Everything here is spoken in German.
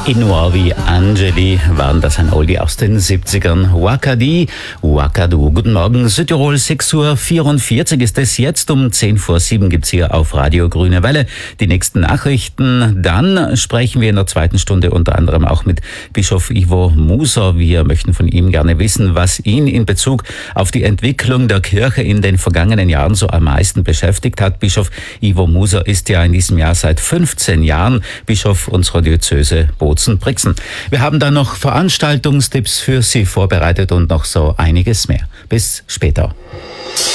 Inuavi Angeli waren das, ein Oldie aus den 70ern. Wakadi, Wakadu. Guten Morgen, Südtirol, 6:44 Uhr ist es jetzt. Um 7:10 gibt's hier auf Radio Grüne Welle die nächsten Nachrichten. Dann sprechen wir in der zweiten Stunde unter anderem auch mit Bischof Ivo Muser. Wir möchten von ihm gerne wissen, was ihn in Bezug auf die Entwicklung der Kirche in den vergangenen Jahren so am meisten beschäftigt hat. Bischof Ivo Muser ist ja in diesem Jahr seit 15 Jahren Bischof unserer Diözese Bozen-Brixen. Wir haben dann noch Veranstaltungstipps für Sie vorbereitet und noch so einiges mehr. Bis später.